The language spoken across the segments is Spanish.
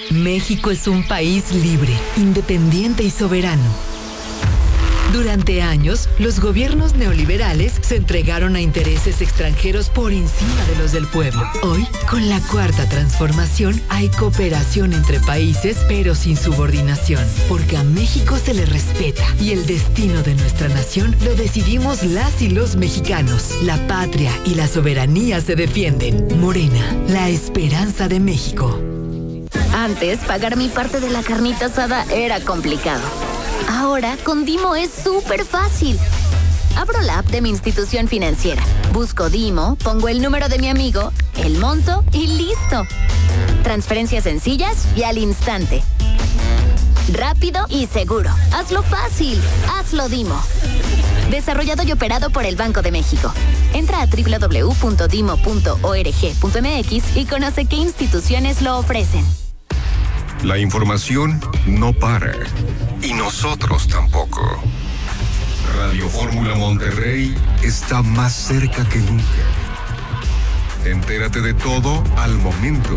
México es un país libre, independiente y soberano. Durante años, los gobiernos neoliberales se entregaron a intereses extranjeros por encima de los del pueblo. Hoy, con la Cuarta Transformación, hay cooperación entre países, pero sin subordinación, porque a México se le respeta y el destino de nuestra nación lo decidimos las y los mexicanos. La patria y la soberanía se defienden. Morena, la esperanza de México. Antes, pagar mi parte de la carnita asada era complicado. Ahora, con Dimo es súper fácil. Abro la app de mi institución financiera, busco Dimo, pongo el número de mi amigo, el monto y listo. Transferencias sencillas y al instante. Rápido y seguro. Hazlo fácil. Hazlo Dimo. Desarrollado y operado por el Banco de México. Entra a www.dimo.org.mx y conoce qué instituciones lo ofrecen. La información no para. Y nosotros tampoco. Radio Fórmula Monterrey está más cerca que nunca. Entérate de todo al momento.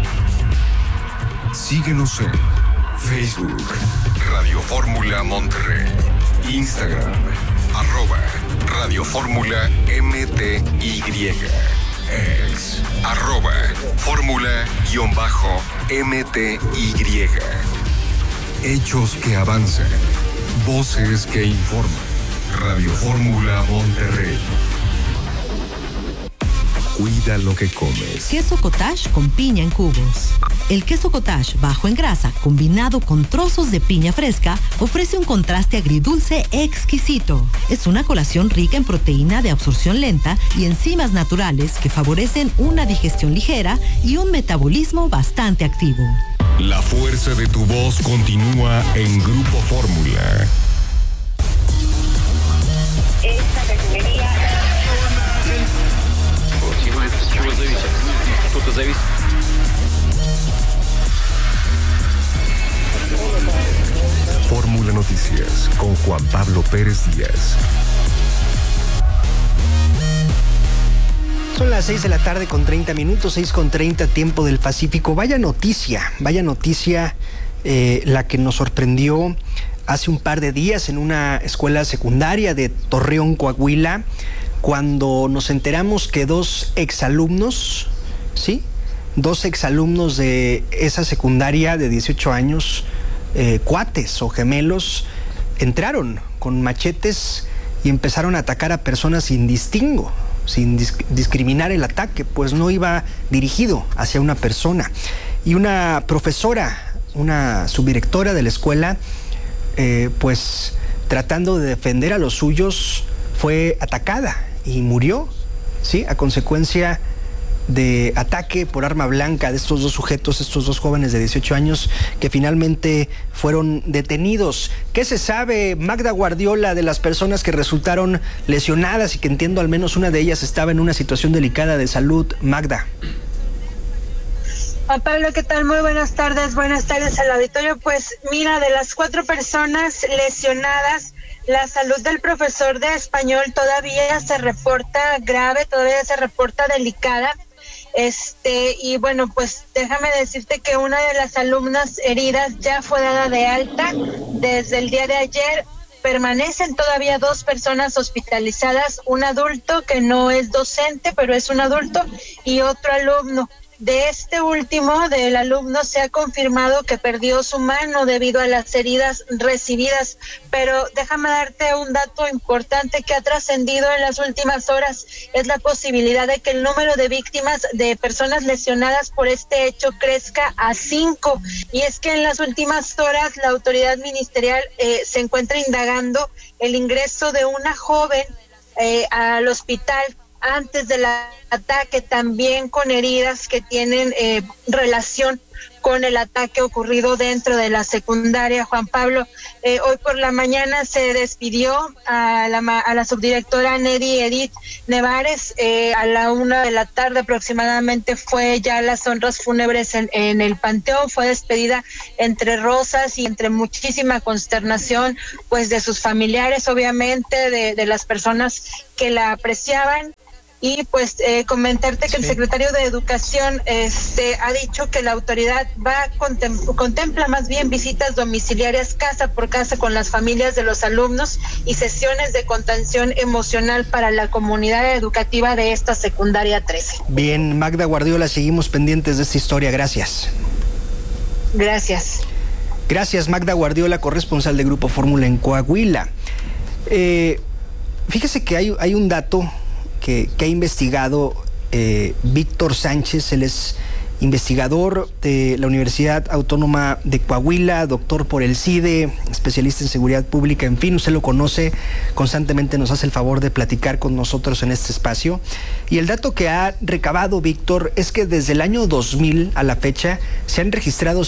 Síguenos en Facebook, Radio Fórmula Monterrey, Instagram, @Radio Fórmula MTY, ex, @Fórmula_MTY. Hechos que avanzan, voces que informan. Radio Fórmula Monterrey. Cuida lo que comes. Queso cottage con piña en cubos. El queso cottage bajo en grasa, combinado con trozos de piña fresca, ofrece un contraste agridulce exquisito. Es una colación rica en proteína de absorción lenta y enzimas naturales que favorecen una digestión ligera y un metabolismo bastante activo. La fuerza de tu voz continúa en Grupo Fórmula. Esta refinería... Что-то зависит. Fórmula Noticias con Juan Pablo Pérez Díaz. Son las 6 de la tarde con 30 minutos, 6:30 tiempo del Pacífico. Vaya noticia la que nos sorprendió hace un par de días en una escuela secundaria de Torreón, Coahuila, cuando nos enteramos que dos exalumnos de esa secundaria de 18 años, cuates o gemelos, entraron con machetes y empezaron a atacar a personas sin distingo, sin discriminar el ataque, pues no iba dirigido hacia una persona. Y una profesora, una subdirectora de la escuela, pues tratando de defender a los suyos, fue atacada y murió, ¿sí?, a consecuencia de ataque por arma blanca de estos dos sujetos, estos dos jóvenes de 18 años que finalmente fueron detenidos. ¿Qué se sabe, Magda Guardiola, de las personas que resultaron lesionadas y que entiendo al menos una de ellas estaba en una situación delicada de salud? Magda. Juan Pablo, ¿qué tal? Muy buenas tardes al auditorio. Pues mira, de las 4 personas lesionadas, la salud del profesor de español todavía se reporta grave, todavía se reporta delicada. Y bueno, pues déjame decirte que una de las alumnas heridas ya fue dada de alta desde el día de ayer. Permanecen todavía 2 personas hospitalizadas, un adulto que no es docente, pero es un adulto, y otro alumno. De este último, del alumno, se ha confirmado que perdió su mano debido a las heridas recibidas, pero déjame darte un dato importante que ha trascendido en las últimas horas, es la posibilidad de que el número de víctimas, de personas lesionadas por este hecho, crezca a 5, y es que en las últimas horas la autoridad ministerial se encuentra indagando el ingreso de una joven al hospital antes del ataque, también con heridas que tienen relación con el ataque ocurrido dentro de la secundaria. Juan Pablo, hoy por la mañana se despidió a la subdirectora Neri Edith Nevares, a la 1 de la tarde aproximadamente fue ya las honras fúnebres en el Panteón, fue despedida entre rosas y entre muchísima consternación, pues de sus familiares, obviamente, de las personas que la apreciaban. Y pues comentarte que el secretario de Educación ha dicho que la autoridad contempla más bien visitas domiciliarias casa por casa con las familias de los alumnos y sesiones de contención emocional para la comunidad educativa de esta secundaria 13. Bien, Magda Guardiola, seguimos pendientes de esta historia. Gracias. Gracias. Gracias, Magda Guardiola, corresponsal de Grupo Fórmula en Coahuila. Fíjese que hay un dato que ha investigado Víctor Sánchez. Él es investigador de la Universidad Autónoma de Coahuila, doctor por el CIDE, especialista en seguridad pública, en fin, usted lo conoce, constantemente nos hace el favor de platicar con nosotros en este espacio. Y el dato que ha recabado Víctor es que desde el año 2000 a la fecha se han registrado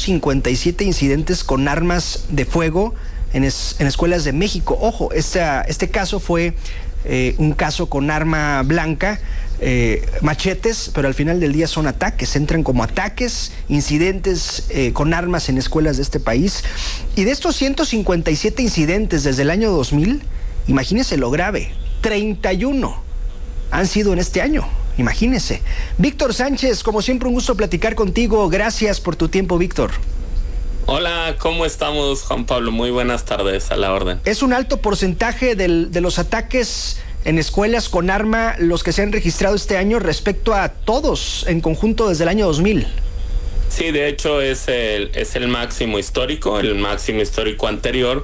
157 incidentes con armas de fuego en escuelas de México. Ojo, este caso fue un caso con arma blanca, machetes, pero al final del día son ataques, entran como ataques, incidentes con armas en escuelas de este país. Y de estos 157 incidentes desde el año 2000, imagínese lo grave, 31 han sido en este año, imagínese. Víctor Sánchez, como siempre un gusto platicar contigo, gracias por tu tiempo, Víctor. Hola, ¿cómo estamos, Juan Pablo? Muy buenas tardes, a la orden. Es un alto porcentaje de los ataques en escuelas con arma los que se han registrado este año respecto a todos en conjunto desde el año 2000. Sí, de hecho es el máximo histórico. El máximo histórico anterior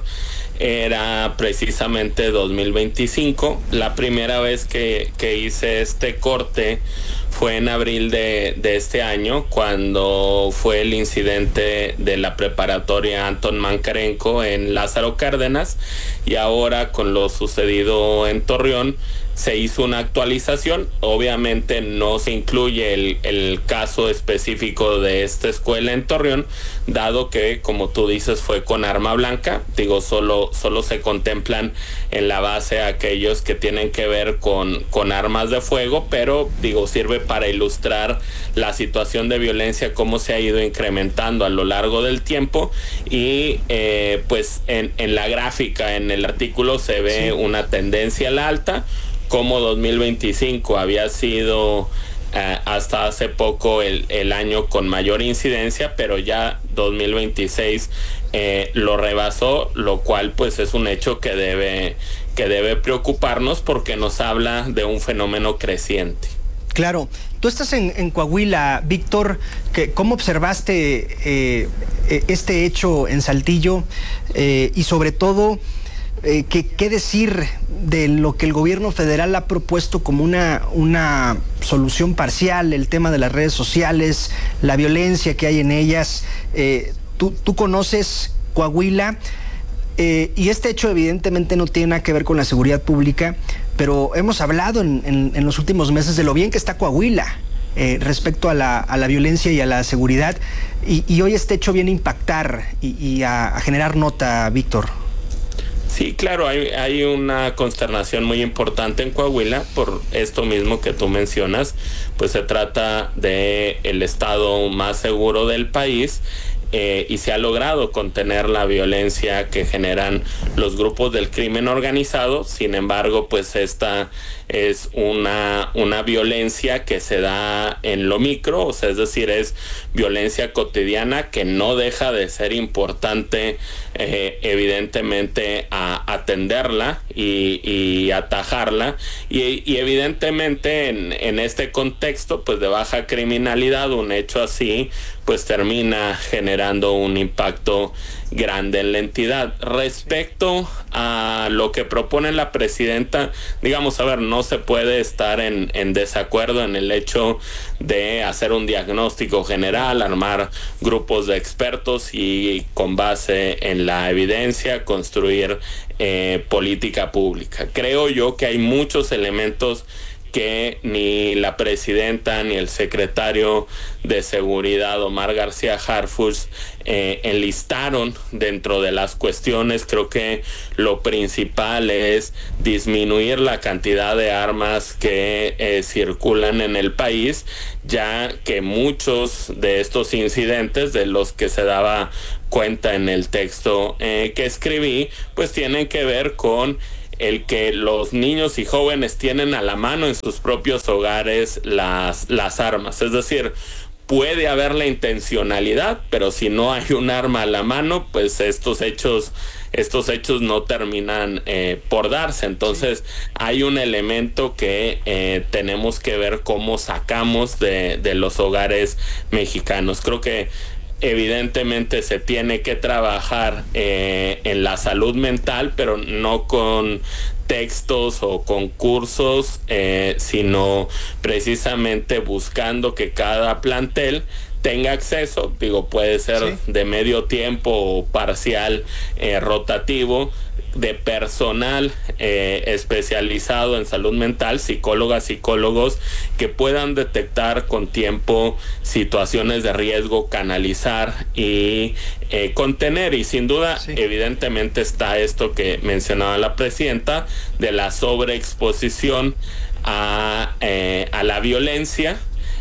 era precisamente 2025. La primera vez que hice este corte fue en abril de este año, cuando fue el incidente de la preparatoria Anton Mankarenko en Lázaro Cárdenas, y ahora con lo sucedido en Torreón se hizo una actualización. Obviamente no se incluye el caso específico de esta escuela en Torreón, dado que, como tú dices, fue con arma blanca. Digo, solo se contemplan en la base aquellos que tienen que ver con armas de fuego, pero digo, sirve para ilustrar la situación de violencia, cómo se ha ido incrementando a lo largo del tiempo. Y pues en la gráfica, en el artículo, se ve una tendencia a la alta, como 2025 había sido hasta hace poco el año con mayor incidencia, pero ya 2026 lo rebasó, lo cual pues es un hecho que debe preocuparnos, porque nos habla de un fenómeno creciente. Claro. Tú estás en Coahuila, Víctor. ¿Cómo observaste este hecho en Saltillo? Y sobre todo, ¿qué decir de lo que el gobierno federal ha propuesto como una solución parcial, el tema de las redes sociales, la violencia que hay en ellas? Tú conoces Coahuila, y este hecho evidentemente no tiene nada que ver con la seguridad pública, pero hemos hablado en los últimos meses de lo bien que está Coahuila respecto a la violencia y a la seguridad, y hoy este hecho viene a impactar y a generar nota, Víctor. Sí, claro, hay una consternación muy importante en Coahuila por esto mismo que tú mencionas. Pues se trata de el estado más seguro del país, y se ha logrado contener la violencia que generan los grupos del crimen organizado. Sin embargo, pues esta es una violencia que se da en lo micro, o sea, es decir, es violencia cotidiana que no deja de ser importante, evidentemente, a atenderla y atajarla, y evidentemente en este contexto pues de baja criminalidad, un hecho así pues termina generando un impacto grande en la entidad. Respecto a lo que propone la presidenta, digamos, a ver, no se puede estar en desacuerdo en el hecho de hacer un diagnóstico general, armar grupos de expertos y con base en la evidencia construir política pública. Creo yo que hay muchos elementos que ni la presidenta ni el secretario de Seguridad, Omar García Harfuch, enlistaron dentro de las cuestiones. Creo que lo principal es disminuir la cantidad de armas que circulan en el país, ya que muchos de estos incidentes de los que se daba cuenta en el texto que escribí, pues tienen que ver con el que los niños y jóvenes tienen a la mano en sus propios hogares las armas. Es decir, puede haber la intencionalidad, pero si no hay un arma a la mano, pues estos hechos no terminan por darse. Entonces hay un elemento que tenemos que ver cómo sacamos de los hogares mexicanos. Creo que evidentemente se tiene que trabajar en la salud mental, pero no con textos o concursos, sino precisamente buscando que cada plantel tenga acceso, puede ser de medio tiempo o parcial, rotativo, de personal especializado en salud mental, psicólogas, psicólogos, que puedan detectar con tiempo situaciones de riesgo, canalizar y contener. Y sin duda, evidentemente está esto que mencionaba la presidenta, de la sobreexposición a la violencia,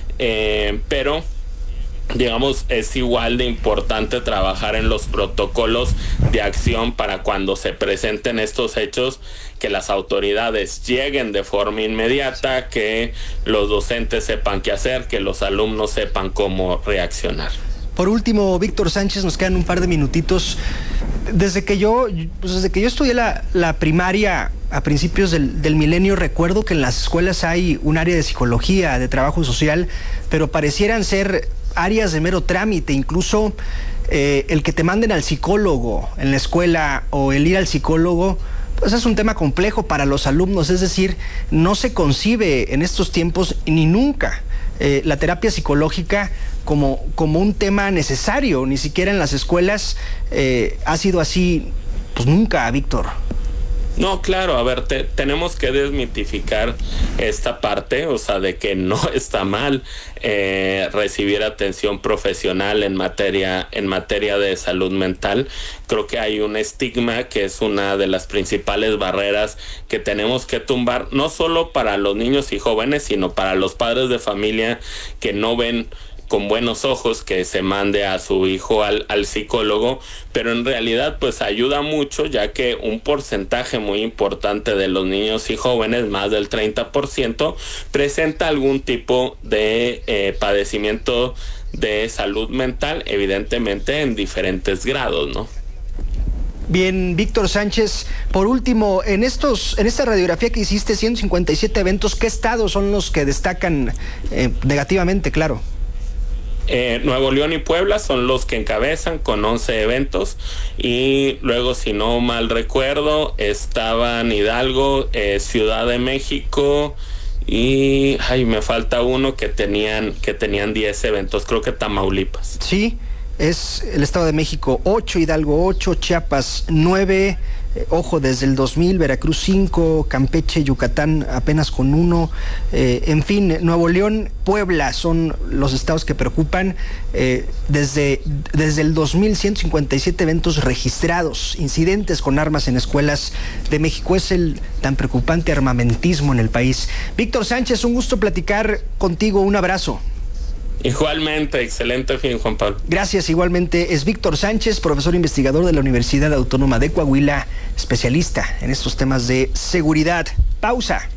pero digamos, es igual de importante trabajar en los protocolos de acción para cuando se presenten estos hechos, que las autoridades lleguen de forma inmediata, que los docentes sepan qué hacer, que los alumnos sepan cómo reaccionar. Por último, Víctor Sánchez, nos quedan un par de minutitos. Desde que yo estudié la primaria a principios del milenio, recuerdo que en las escuelas hay un área de psicología, de trabajo social, pero parecieran ser áreas de mero trámite. Incluso el que te manden al psicólogo en la escuela o el ir al psicólogo, pues es un tema complejo para los alumnos. Es decir, no se concibe en estos tiempos ni nunca la terapia psicológica como un tema necesario. Ni siquiera en las escuelas ha sido así, pues nunca, Víctor. No, claro, a ver, tenemos que desmitificar esta parte, o sea, de que no está mal recibir atención profesional en materia de salud mental. Creo que hay un estigma que es una de las principales barreras que tenemos que tumbar, no solo para los niños y jóvenes, sino para los padres de familia que no ven con buenos ojos que se mande a su hijo al psicólogo, pero en realidad pues ayuda mucho, ya que un porcentaje muy importante de los niños y jóvenes, más del 30%, presenta algún tipo de padecimiento de salud mental, evidentemente en diferentes grados, ¿no? Bien, Víctor Sánchez, por último, en esta radiografía que hiciste, 157 eventos, ¿qué estados son los que destacan negativamente, claro? Nuevo León y Puebla son los que encabezan con 11 eventos, y luego, si no mal recuerdo, estaban Hidalgo, Ciudad de México y me falta uno que tenían 10 eventos, creo que Tamaulipas. Sí, es el Estado de México 8, Hidalgo 8, Chiapas 9, ojo, desde el 2000, Veracruz 5, Campeche, Yucatán apenas con 1, en fin, Nuevo León, Puebla son los estados que preocupan. Desde el 2000, 157 eventos registrados, incidentes con armas en escuelas de México. Es el tan preocupante armamentismo en el país. Víctor Sánchez, un gusto platicar contigo, un abrazo. Igualmente, excelente fin, Juan Pablo. Gracias, igualmente. Es Víctor Sánchez, profesor investigador de la Universidad Autónoma de Coahuila, especialista en estos temas de seguridad. Pausa.